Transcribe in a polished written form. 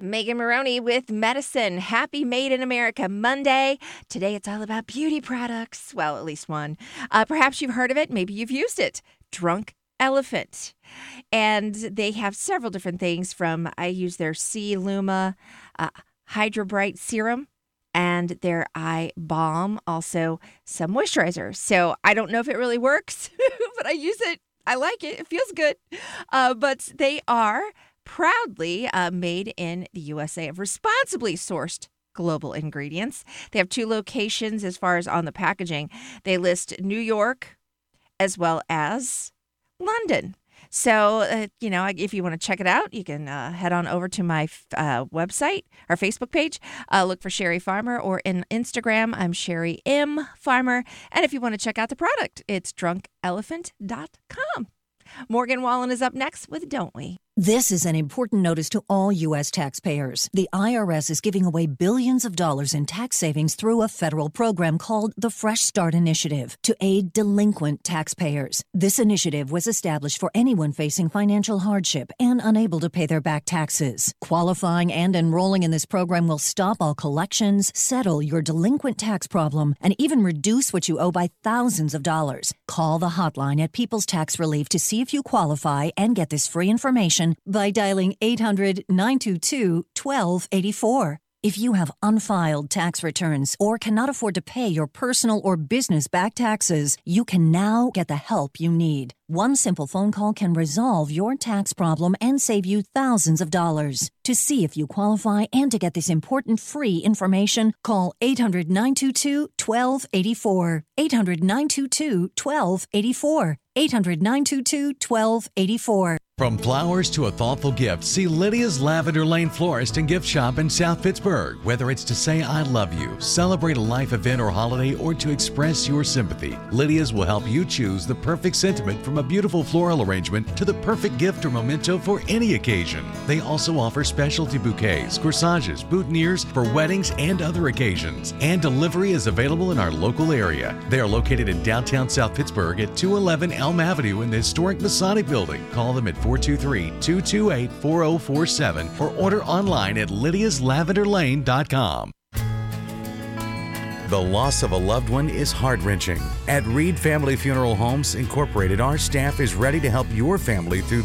Megan Maroney with Medicine. Happy Made in America Monday. Today it's all about beauty products. Well, at least one. Perhaps you've heard of it. Maybe you've used it. Drunk Elephant. And they have several different things I use their C Luma Hydra Bright Serum and their eye balm. Also some moisturizer. So I don't know if it really works, but I use it. I like it. It feels good. But they are proudly made in the USA of responsibly sourced global ingredients. They have 2 locations as far as on the packaging. They list New York as well as London. So, if you want to check it out, you can head on over to my website, our Facebook page. Look for Sherry Farmer, or in Instagram, I'm Sherry M. Farmer. And if you want to check out the product, it's drunkelephant.com. Morgan Wallen is up next with Don't We? This is an important notice to all U.S. taxpayers. The IRS is giving away billions of dollars in tax savings through a federal program called the Fresh Start Initiative to aid delinquent taxpayers. This initiative was established for anyone facing financial hardship and unable to pay their back taxes. Qualifying and enrolling in this program will stop all collections, settle your delinquent tax problem, and even reduce what you owe by thousands of dollars. Call the hotline at People's Tax Relief to see if you qualify and get this free information by dialing 800-922-1284. If you have unfiled tax returns or cannot afford to pay your personal or business back taxes, you can now get the help you need. One simple phone call can resolve your tax problem and save you thousands of dollars. To see if you qualify and to get this important free information, call 800-922-1284. 800-922-1284. 800-922-1284. From flowers to a thoughtful gift, see Lydia's Lavender Lane Florist and Gift Shop in South Pittsburgh. Whether it's to say I love you, celebrate a life event or holiday, or to express your sympathy, Lydia's will help you choose the perfect sentiment, from a beautiful floral arrangement to the perfect gift or memento for any occasion. They also offer specialty bouquets, corsages, boutonnieres for weddings and other occasions. And delivery is available in our local area. They are located in downtown South Pittsburgh at 211 Elm Avenue in the historic Masonic Building. Call them at 423-228-4047 or order online at lydiaslavenderlane.com. The loss of a loved one is heart-wrenching. At Reed Family Funeral Homes Incorporated, our staff is ready to help your family through